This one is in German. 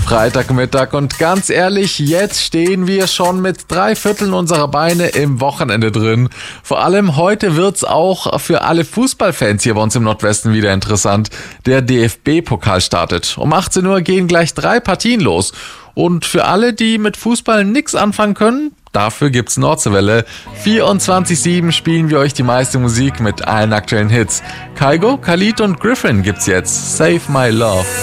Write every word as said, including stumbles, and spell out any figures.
Freitagmittag und ganz ehrlich, jetzt stehen wir schon mit drei Vierteln unserer Beine im Wochenende drin. Vor allem heute wird's auch für alle Fußballfans hier bei uns im Nordwesten wieder interessant. Der D F B-Pokal startet. Um achtzehn Uhr gehen gleich drei Partien los. Und für alle, die mit Fußball nix anfangen können, dafür gibt's Nordseewelle. vierundzwanzig sieben spielen wir euch die meiste Musik mit allen aktuellen Hits. Kygo, Khalid und Griffin gibt's jetzt. Save My Love.